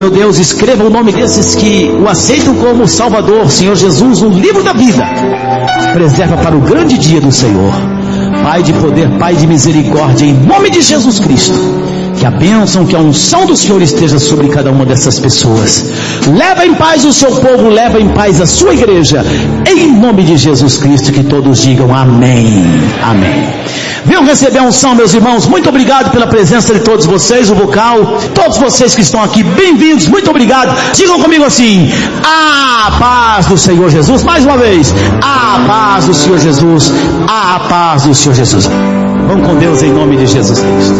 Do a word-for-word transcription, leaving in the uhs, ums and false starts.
Meu Deus, escreva o nome desses que o aceitam como Salvador, Senhor Jesus, no livro da vida. Preserva para o grande dia do Senhor. Pai de poder, Pai de misericórdia, em nome de Jesus Cristo, que a bênção, que a unção do Senhor esteja sobre cada uma dessas pessoas. Leva em paz o seu povo, leva em paz a sua igreja, em nome de Jesus Cristo, que todos digam amém, amém. Venham receber a unção, meus irmãos. Muito obrigado pela presença de todos vocês, o vocal, todos vocês que estão aqui, bem-vindos, muito obrigado. Digam comigo assim: a paz do Senhor Jesus. Mais uma vez, a paz do Senhor Jesus, a paz do Senhor Jesus. Vamos com Deus em nome de Jesus Cristo.